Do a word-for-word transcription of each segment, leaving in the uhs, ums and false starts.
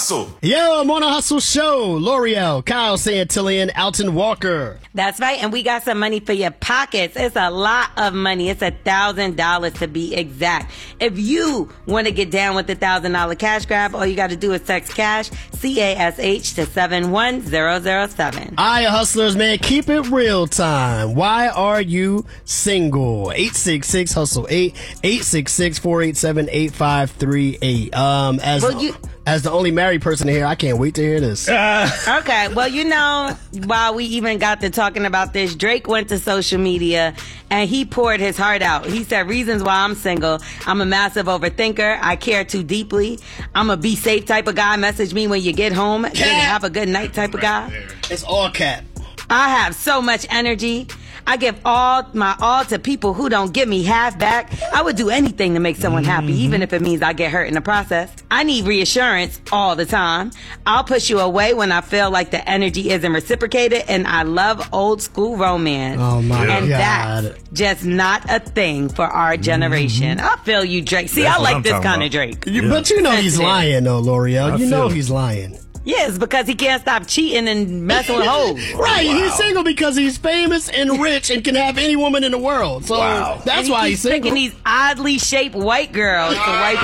Hustle. Yo, I'm on a Hustle Show. L'Oreal, Kyle Santillan, Alton Walker. That's right, and we got some money for your pockets. It's a lot of money. It's a thousand dollars to be exact. If you want to get down with the thousand dollar cash grab, all you got to do is text cash, C A S H, to seven one zero zero seven. All right, hustlers, man, keep it real time. Why are you single? eight six six hustle eight, eight six six, four eight seven, eight five three eight. Um, as Well, you- as the only married person here, I can't wait to hear this. Okay, well, you know, while we even got to talking about this, Drake went to social media and he poured his heart out. He said, reasons why I'm single: I'm a massive overthinker. I care too deeply. I'm a be safe type of guy. Message me when you get home. Then have a good night type of guy. It's all cat. I have so much energy. I give all my all to people who don't give me half back. I would do anything to make someone happy, Mm-hmm. even if it means I get hurt in the process. I need reassurance all the time. I'll push you away when I feel like the energy isn't reciprocated, and I love old school romance. Oh, my and God. that's just not a thing for our generation. Mm-hmm. I feel you, Drake. See, That's I what like I'm this talking kind of about. Drake. You, But you know he's Sensitive. lying, though, L'Oreal. I You know feel he's lying. Yes, because he can't stop cheating and messing with hoes. Right, he's single because he's famous and rich and can have any woman in the world. So Wow. that's And he why keeps he's single. picking these oddly shaped white girls to wipe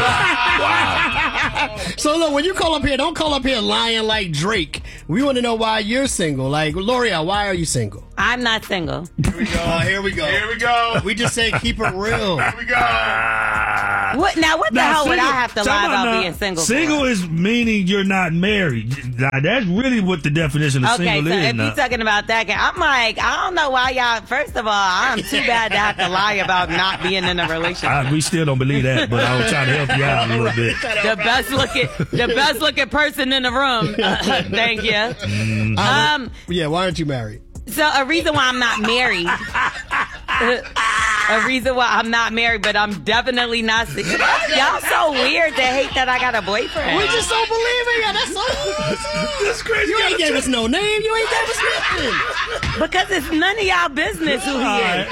up. So look, when you call up here, don't call up here lying like Drake. We want to know why you're single. Like, L'Oreal, why are you single? I'm not single. Here we go. here we go. Here we go. We just say keep it real. Here we go. What now? What the Now, hell would I single- have to time lie out about now. being single? Single for? is meaning you're not married. Now, that's really what the definition of Okay, single so is. if now. you're talking about that, I'm like, I don't know why y'all. First of all, I'm too bad to have to lie about not being in a relationship. I, we still don't believe that, but I was trying to help you out a little bit. The best looking, the best looking person in the room. Thank you. Um, Yeah, why aren't you married? so a reason why I'm not married. A reason why I'm not married, but I'm definitely not single. Y'all so weird to hate that I got a boyfriend. We just don't believe in you. That's so easy. That's crazy. You ain't gave us no name. You ain't gave us nothing. Because it's none of y'all business who he is.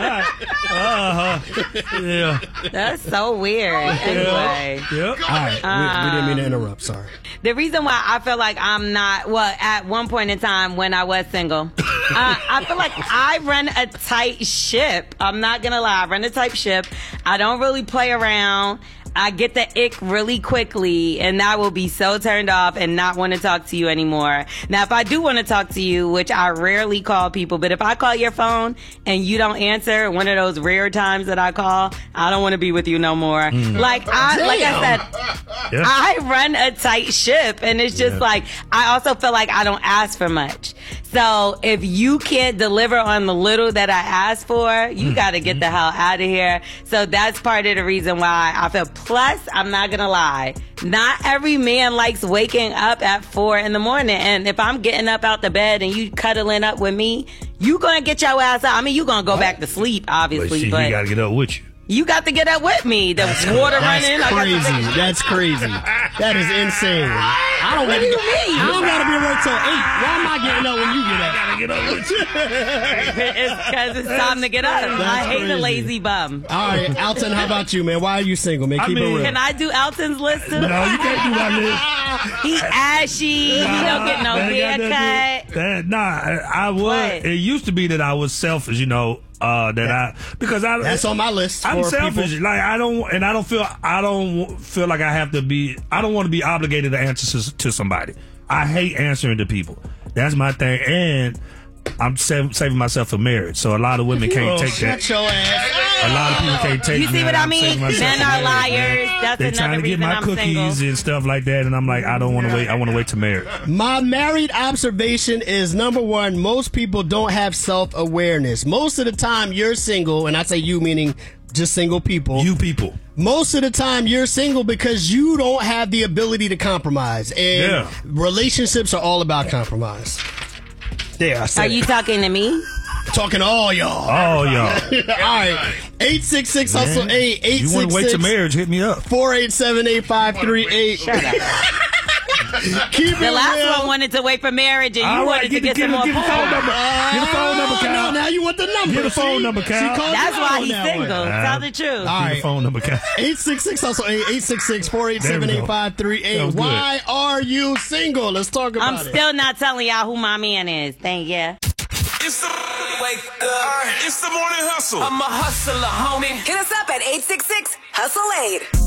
Uh-huh. Yeah. That's so weird. Anyway, Yep. All right, we, we didn't mean to interrupt. Sorry. the reason why I feel like I'm not, well, at one point in time when I was single, uh, I feel like I run a tight ship. I'm not going to lie. I run a tight ship. I don't really play around. I get the ick really quickly, and I will be so turned off and not want to talk to you anymore. Now, if I do want to talk to you, which I rarely call people, but if I call your phone and you don't answer, one of those rare times that I call, I don't want to be with you no more. Like I, like I said, Yeah. I run a tight ship, and it's just Yeah. like, I also feel like I don't ask for much. So if you can't deliver on the little that I asked for, you got to get the hell out of here. So that's part of the reason why I feel. Plus, I'm not going to lie, not every man likes waking up at four in the morning. And if I'm getting up out the bed and you cuddling up with me, you going to get your ass up. I mean, you going to go back to sleep, But obviously, she, but you got to get up with you. you got to get up with me. The water That's running. I got to crazy. That's crazy. That is insane. I don't What gotta do you get- mean? I don't gotta be at work till eight. Why am I getting up when you get up? Gotta get up with you. It's because it's time to get up. I hate crazy. a lazy bum. All right, Alton, how about you, man? Why are you single, man? I Keep mean- it real. Can I do Elton's list too? No, you can't do my list. He ashy. He don't get no That got nothing haircut. to do- That, nah, I, I was. What? It used to be that I was selfish, you know. Uh, that I because I That's on my list. I'm for selfish. people. Like I don't, and I don't feel I don't feel like I have to be. I don't want to be obligated to answer to, to somebody. I hate answering to people. That's my thing, and I'm sav- saving myself for marriage. So a lot of women can't Oh, take shut that. your ass. A lot of people can't take. You see that. what I I'm mean? saving myself Men for are marriage, man. liars. That's They're another trying to get reason my I'm cookies single. and stuff like that, and I'm like, I don't want to wait. I want to wait to marriage. My married observation is number one, most people don't have self-awareness. Most of the time you're single, and I say you meaning just single people. You people. Most of the time you're single because you don't have the ability to compromise. And Yeah. relationships are all about compromise. There, I said Are you it. talking to me? Talking to all y'all. Oh, y'all. All right. eight six six hustle eight, eight You want to wait six to six, marriage? Hit me up. four eight seven, eight five three eight. Shut up. Keep The it last real. one wanted to wait for marriage, and you All right, wanted get to the, get get some the, more get the phone porn. number. Get the phone number, Oh, Cal. no, now you want the number. Get the phone See? number, Cal. She called That's you why out he's that single. way. Tell the truth. All Get right. the phone number, Cal. eight six six hustle eight eight six six four eight seven eight five three That eight. was good. Why are you single? Let's talk about I'm it. still not telling y'all who my man is. Thank you. It's the wake up. It's the morning hustle. I'm a hustler, homie. Hit us up at eight six six hustle eight.